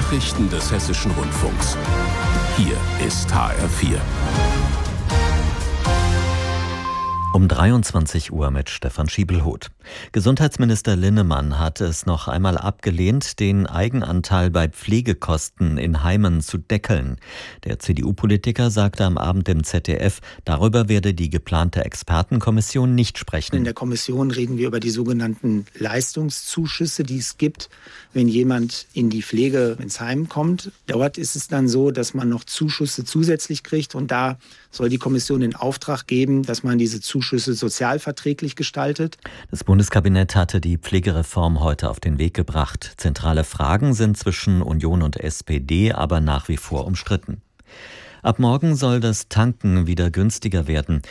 Nachrichten des Hessischen Rundfunks. Hier ist HR4. Um 23 Uhr mit Stefan Schiebelhoth. Gesundheitsminister Linnemann hat es noch einmal abgelehnt, den Eigenanteil bei Pflegekosten in Heimen zu deckeln. Der CDU-Politiker sagte am Abend im ZDF, darüber werde die geplante Expertenkommission nicht sprechen. In der Kommission reden wir über die sogenannten Leistungszuschüsse, die es gibt, wenn jemand in die Pflege ins Heim kommt. Dort ist es dann so, dass man noch Zuschüsse zusätzlich kriegt und da soll die Kommission den Auftrag geben, dass man diese Zuschüsse sozialverträglich gestaltet. Das Bundeskabinett hatte die Pflegereform heute auf den Weg gebracht. Zentrale Fragen sind zwischen Union und SPD aber nach wie vor umstritten. Ab morgen soll das Tanken wieder günstiger werden.